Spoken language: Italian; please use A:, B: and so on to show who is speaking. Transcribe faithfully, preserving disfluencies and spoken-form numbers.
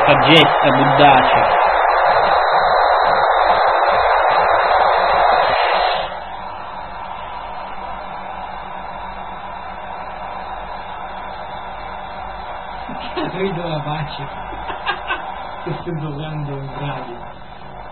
A: saggezza, buddace.
B: Rido la pace che sto giocando in radio.